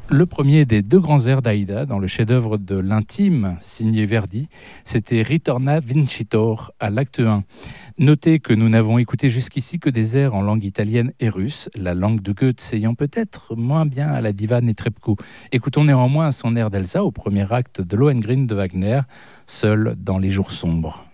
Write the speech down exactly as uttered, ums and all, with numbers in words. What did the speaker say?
Le premier des deux grands airs d'Aïda, dans le chef-d'œuvre de l'intime signé Verdi, c'était Ritorna Vincitor à l'acte un. Notez que nous n'avons écouté jusqu'ici que des airs en langue italienne et russe, la langue de Goethe s'ayant peut-être moins bien à la diva Netrebko. Écoutons néanmoins son air d'Elsa au premier acte de Lohengrin de Wagner, Seul dans les jours sombres.